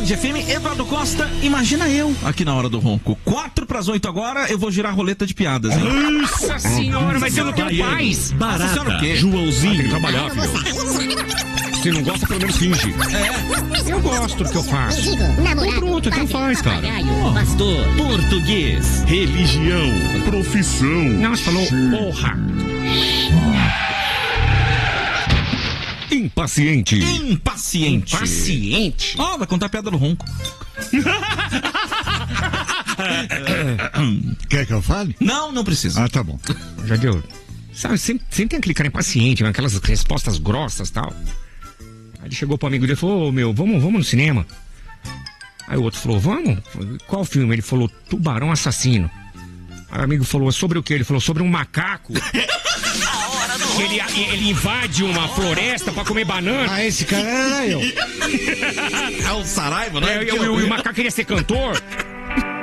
Band FM, Eduardo Costa, imagina eu aqui na hora do ronco. 7:45 agora, eu vou girar a roleta de piadas, hein? Nossa senhora, mas eu não tenho paz. Barata, Joãozinho, tem que trabalhar, filho. Se não gosta, pelo menos finge. Eu gosto do que eu faço. Pronto, então faz, cara. Pastor, português, Religião, profissão. Nossa, falou porra. Impaciente. Impaciente. Ó, vai contar a piada do ronco. Quer que eu fale? Não precisa. Ah, tá bom. Jadeu, sabe, sempre tem aquele cara impaciente, né? Aquelas respostas grossas e tal. Aí ele chegou pro amigo dele e falou, vamos no cinema. Aí o outro falou, vamos? Qual filme? Ele falou, Tubarão Assassino. Aí o amigo falou, sobre o quê? Ele falou, sobre um macaco. Ele invade uma floresta pra comer banana. Ah, esse cara era eu. É o Saraiva, né? E o macaco queria ser cantor.